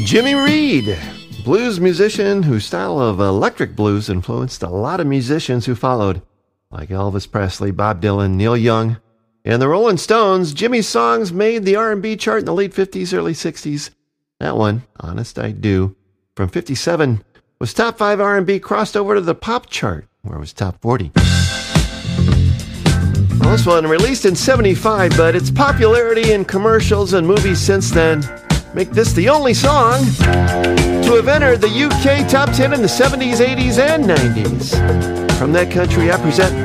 Jimmy Reed, blues musician whose style of electric blues influenced a lot of musicians who followed, like Elvis Presley, Bob Dylan, Neil Young, and the Rolling Stones. Jimmy's songs made the R&B chart in the late 50s, early 60s. That one, Honest I Do, from 57, was top 5 R&B, crossed over to the pop chart, where it was top 40. Well, this one released in 75, but its popularity in commercials and movies since then make this the only song to have entered the UK top 10 in the 70s, 80s, and 90s. From that country, I present